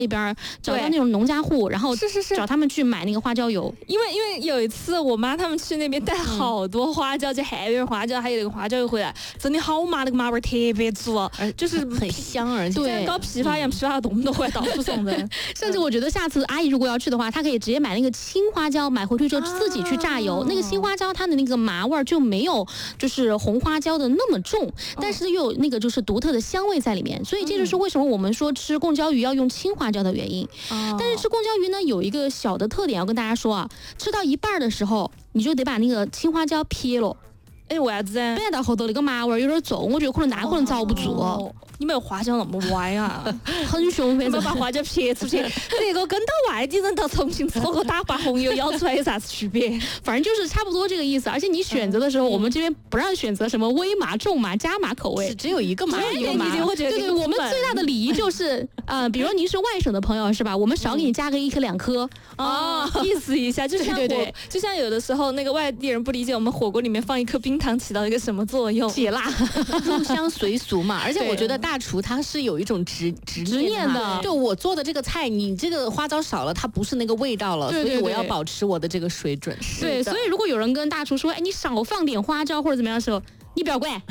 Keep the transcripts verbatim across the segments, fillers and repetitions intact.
那边找到那种农家户，然后是是是找他们去买那个花椒油。 因为因为有一次我妈他们去那边带好多花椒，就海边花椒还有那个花椒油回来，真的好麻，那个麻味特别足，就是很香，而且对搞批发一样，批发的东西都会到处送人。 甚至我觉得下次阿姨如果要去的话，她可以直接买那个青花椒，买回去之后自己去榨油。啊、那个青花椒它的那个麻味就没有就是红花椒的那么重，但是又有那个就是独特的香味在里面。所以这就是为什么我们说吃贡椒鱼要用青花椒的原因。哦、但是吃贡椒鱼呢有一个小的特点要跟大家说啊，吃到一半的时候你就得把那个青花椒撇了。 哎，为啥子啊？ 不然到后头那个麻味有点重，我觉得可能那可能遭不住。哦、 你没有花椒那么歪啊， 很凶，反正把花椒撇出去。这个跟到外地人到重庆吃个大把红油舀出来有啥子区别？ 反正就是差不多这个意思。而且你选择的时候，嗯、我们这边不让选择什么微麻、重麻、加麻口味， 只有一个麻， 只有一个麻。对对，我们最大的礼仪就是，呃，比如您是外省的朋友是吧？我们少给你加个一颗两颗哦，意思一下，就像对对， 就像有的时候那个外地人不理解我们火锅里面放一颗冰糖起到一个什么作用？ 解辣， 入乡随俗嘛。而且我觉得大厨他是有一种执执执念的， 就我做的这个菜，你这个花椒少了，它不是那个味道了， 对对对， 所以我要保持我的这个水准。 对，所以如果有人跟大厨说，哎，你少放点花椒或者怎么样的时候，你不要怪，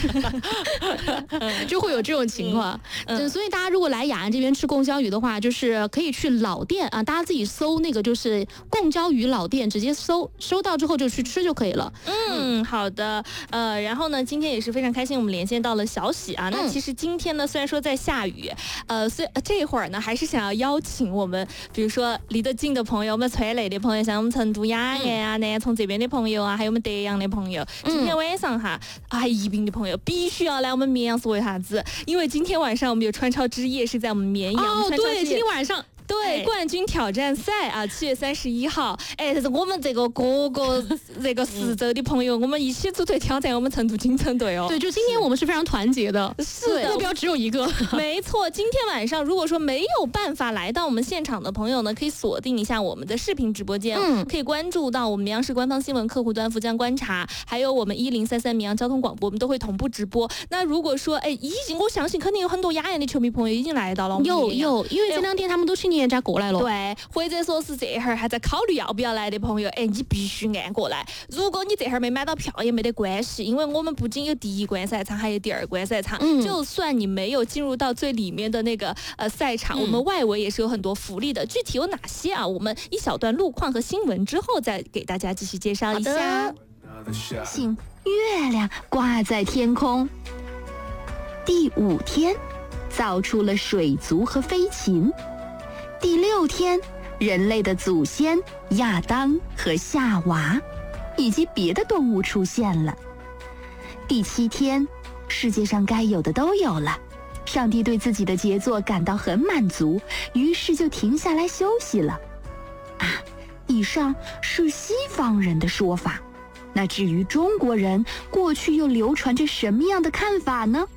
就会有这种情况。嗯嗯、所以大家如果来雅安这边吃贡椒鱼的话，就是可以去老店啊，大家自己搜那个就是贡椒鱼老店，直接搜，收到之后就去吃就可以了。 嗯，好的。呃，然后呢，今天也是非常开心，我们连线到了小喜啊。那其实今天呢，虽然说在下雨，呃，所以这会儿呢，还是想要邀请我们，比如说离得近的朋友，我们川内的朋友，像我们成都雅安啊、南充这边的朋友啊，还有我们德阳的朋友，今天晚上哈。啊，宜宾的朋友必须要来我们绵阳是为啥子？因为今天晚上我们有川超之夜是在我们绵阳。 哦，对，今天晚上。 对，冠军挑战赛啊，七月三十一号，哎，但是我们这个各个这个十州的朋友，我们一起组队挑战我们成都金城队哦。 对，就今天我们是非常团结的， 是的， 目标只有一个。 没错，今天晚上如果说没有办法来到我们现场的朋友呢，可以锁定一下我们的视频直播间，嗯，可以关注到我们绵阳市官方新闻客户端福江观察，还有我们一零三三绵阳交通广播，我们都会同步直播。那如果说，哎，已经我相信肯定有很多雅安的球迷朋友已经来到了， 有有，因为这两天他们都去年家过来了。 对。或者说是这会儿还在考虑要不要来的朋友，哎，你必须按过来。如果你这会儿没买到票也没得关系，因为我们不仅有第一关赛场，还有第二关赛场。嗯、就算你没有进入到最里面的那个呃赛场，嗯、我们外围也是有很多福利的。具体有哪些啊？我们一小段路况和新闻之后再给大家继续介绍一下。 星月亮挂在天空。第五天，造出了水族和飞禽。第六天，人类的祖先亚当和夏娃，以及别的动物出现了。第七天，世界上该有的都有了，上帝对自己的杰作感到很满足，于是就停下来休息了。啊，以上是西方人的说法，那至于中国人，过去又流传着什么样的看法呢？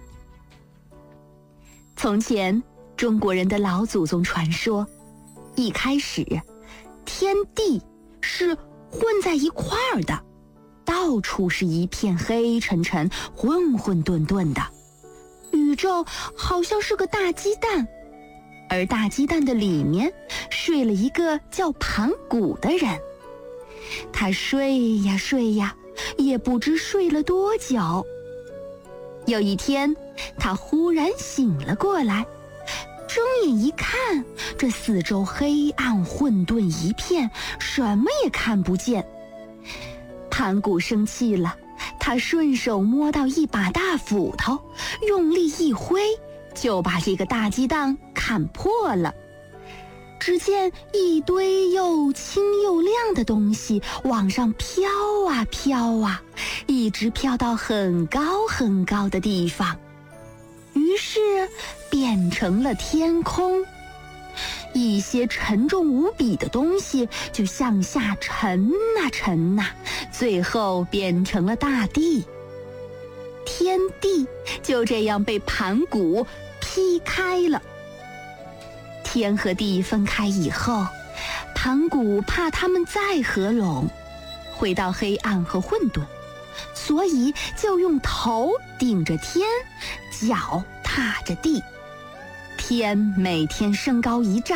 从前，中国人的老祖宗传说，一开始天地是混在一块儿的，到处是一片黑沉沉混混沌沌的，宇宙好像是个大鸡蛋，而大鸡蛋的里面睡了一个叫盘古的人。他睡呀睡呀，也不知睡了多久。有一天，他忽然醒了过来，睁眼一看，这四周黑暗混沌一片，什么也看不见。盘古生气了，他顺手摸到一把大斧头，用力一挥，就把这个大鸡蛋砍破了。只见一堆又轻又亮的东西往上飘啊飘啊，一直飘到很高很高的地方，于是变成了天空。一些沉重无比的东西就向下沉啊沉啊，最后变成了大地。天地就这样被盘古劈开了。天和地分开以后，盘古怕他们再合拢，回到黑暗和混沌，所以就用头顶着天，脚踏着地。天每天升高一丈，